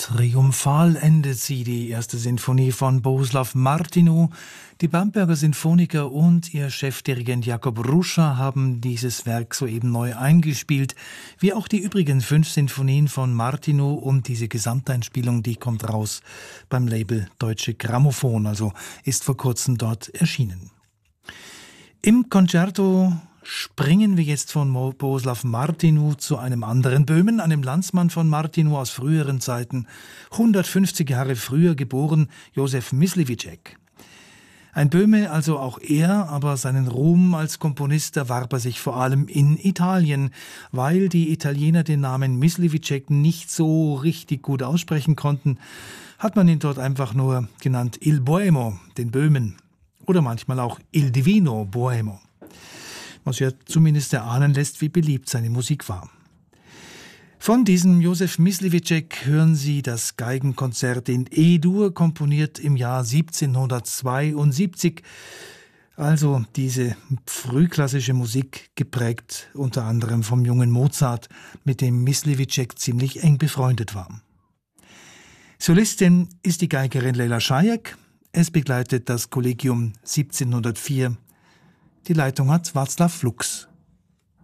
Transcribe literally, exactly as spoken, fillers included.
Triumphal endet sie, die erste Sinfonie von Bohuslav Martinu. Die Bamberger Sinfoniker und ihr Chefdirigent Jakob Ruscha haben dieses Werk soeben neu eingespielt, wie auch die übrigen fünf Sinfonien von Martinu, und diese Gesamteinspielung, die kommt raus beim Label Deutsche Grammophon, also ist vor kurzem dort erschienen. Im Concerto springen wir jetzt von Bohuslav Martinu zu einem anderen Böhmen, einem Landsmann von Martinu aus früheren Zeiten, hundertfünfzig Jahre früher geboren, Josef Myslivicek. Ein Böhme, also auch er, aber seinen Ruhm als Komponist erwarb er sich vor allem in Italien, weil die Italiener den Namen Myslivicek nicht so richtig gut aussprechen konnten, hat man ihn dort einfach nur genannt Il Boemo, den Böhmen, oder manchmal auch Il Divino Boemo, was ja zumindest erahnen lässt, wie beliebt seine Musik war. Von diesem Josef Myslivicek hören Sie das Geigenkonzert in E-Dur, komponiert im Jahr siebzehnhundertzweiundsiebzig. Also diese frühklassische Musik, geprägt unter anderem vom jungen Mozart, mit dem Myslivicek ziemlich eng befreundet war. Solistin ist die Geigerin Leila Schajek. Es begleitet das Kollegium siebzehnhundertvier. Die Leitung hat Václav Flux.